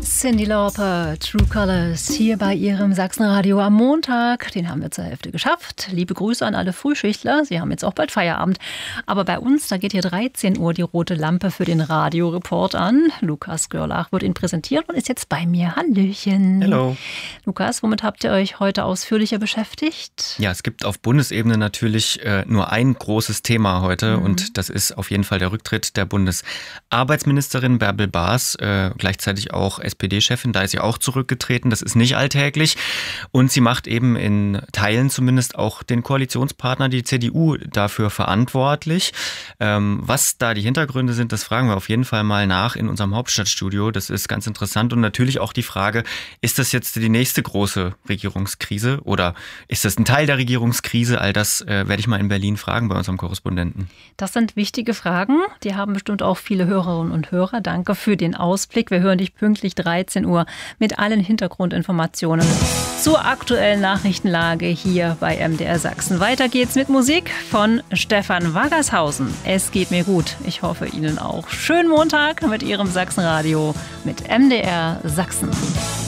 Cyndi Lauper, True Colors, hier bei Ihrem Sachsenradio am Montag. Den haben wir zur Hälfte geschafft. Liebe Grüße an alle Frühschichtler. Sie haben jetzt auch bald Feierabend. Aber bei uns, da geht hier 13 Uhr die rote Lampe für den Radioreport an. Lukas Görlach wird ihn präsentieren und ist jetzt bei mir. Hallöchen. Hallo. Lukas, womit habt ihr euch heute ausführlicher beschäftigt? Ja, es gibt auf Bundesebene natürlich nur ein großes Thema heute und das ist auf jeden Fall der Rücktritt der Bundesarbeitsministerin Bärbel Baas, gleichzeitig auch SPD-Chefin, da ist sie auch zurückgetreten, das ist nicht alltäglich und sie macht eben in Teilen zumindest auch den Koalitionspartner, die CDU, dafür verantwortlich. Was da die Hintergründe sind, das fragen wir auf jeden Fall mal nach in unserem Hauptstadtstudio, das ist ganz interessant und natürlich auch die Frage, ist das jetzt die nächste große Regierungskrise oder ist das ein Teil der Regierungskrise? All das werde ich mal in Berlin fragen bei unserem Korrespondenten. Das sind wichtige Fragen, die haben bestimmt auch viele Hörerinnen und Hörer. Danke für den Ausblick, wir hören dich pünktlich 13 Uhr mit allen Hintergrundinformationen zur aktuellen Nachrichtenlage hier bei MDR Sachsen. Weiter geht's mit Musik von Stefan Waggershausen. Es geht mir gut. Ich hoffe Ihnen auch. Schönen Montag mit Ihrem Sachsenradio mit MDR Sachsen.